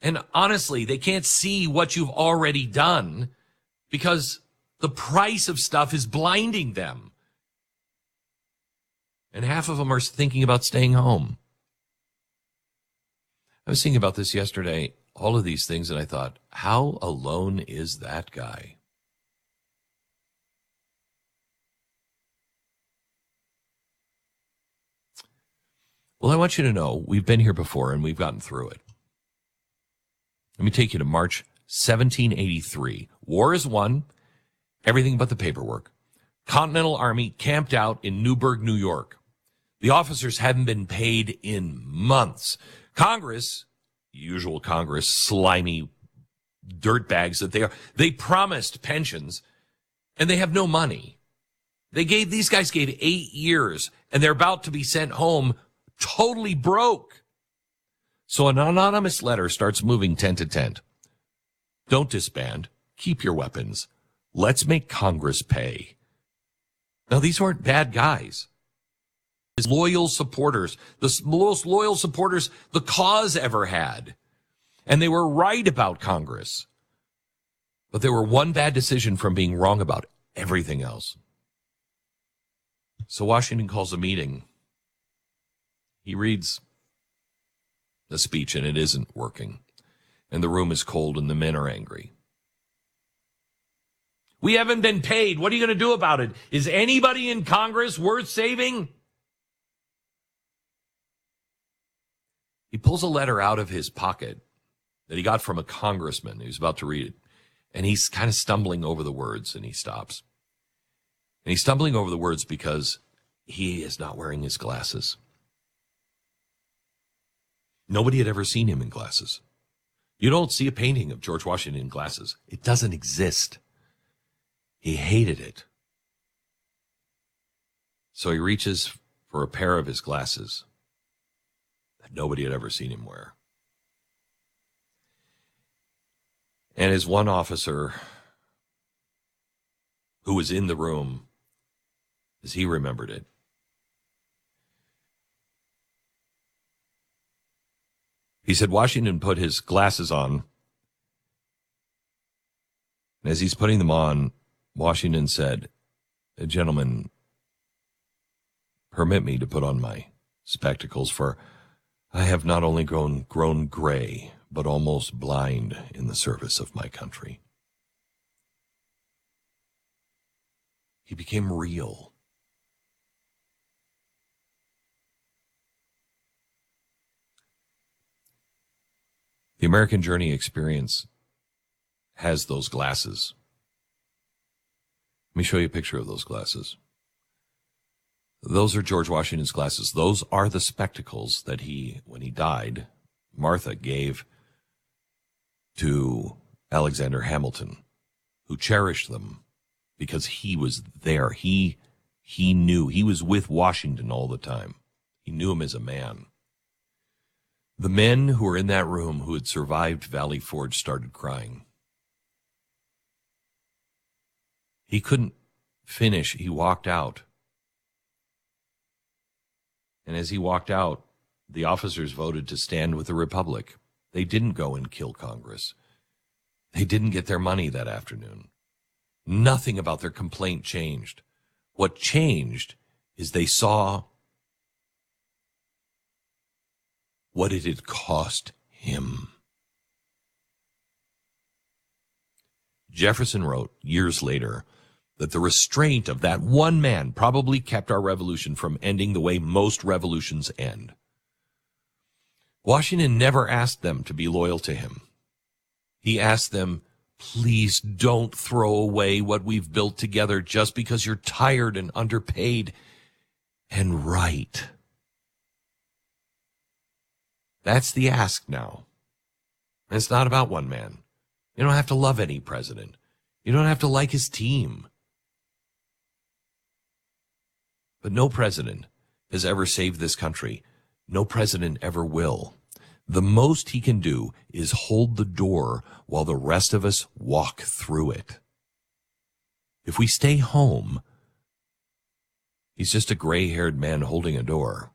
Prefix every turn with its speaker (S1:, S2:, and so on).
S1: And honestly, they can't see what you've already done because the price of stuff is blinding them. And half of them are thinking about staying home. I was thinking about this yesterday, all of these things, and I thought, how alone is that guy? Well, I want you to know we've been here before and we've gotten through it. Let me take you to March 1783. War is won, everything but the paperwork. Continental Army camped out in Newburgh, New York. The officers hadn't been paid in months. Congress, usual Congress, slimy dirtbags that they are, they promised pensions, and they have no money. These guys gave 8 years, and they're about to be sent home totally broke. So an anonymous letter starts moving tent to tent. Don't disband. Keep your weapons. Let's make Congress pay. Now, these weren't bad guys. Loyal supporters, the most loyal supporters the cause ever had. And they were right about Congress. But they were one bad decision from being wrong about everything else. So Washington calls a meeting. He reads the speech, and it isn't working. And the room is cold, and the men are angry. We haven't been paid. What are you going to do about it? Is anybody in Congress worth saving? He pulls a letter out of his pocket that he got from a congressman. He was about to read it. And he's kind of stumbling over the words, and he stops. And he's stumbling over the words because he is not wearing his glasses. Nobody had ever seen him in glasses. You don't see a painting of George Washington in glasses. It doesn't exist. He hated it. So he reaches for a pair of his glasses that nobody had ever seen him wear. And his one officer who was in the room, as he remembered it, he said Washington put his glasses on. And as he's putting them on, Washington said, "Gentlemen, permit me to put on my spectacles, for I have not only grown gray, but almost blind in the service of my country." He became real. The American Journey experience has those glasses. Let me show you a picture of those glasses. Those are George Washington's glasses. Those are the spectacles that when he died, Martha gave to Alexander Hamilton, who cherished them because he was there. He knew. He was with Washington all the time. He knew him as a man. The men who were in that room who had survived Valley Forge started crying. He couldn't finish. He walked out. And as he walked out, the officers voted to stand with the Republic. They didn't go and kill Congress. They didn't get their money that afternoon. Nothing about their complaint changed. What changed is they saw what it had cost him. Jefferson wrote years later that the restraint of that one man probably kept our revolution from ending the way most revolutions end. Washington never asked them to be loyal to him. He asked them, please don't throw away what we've built together just because you're tired and underpaid and right. That's the ask now. And it's not about one man. You don't have to love any president. You don't have to like his team. But no president has ever saved this country. No president ever will. The most he can do is hold the door while the rest of us walk through it. If we stay home, he's just a gray-haired man holding a door.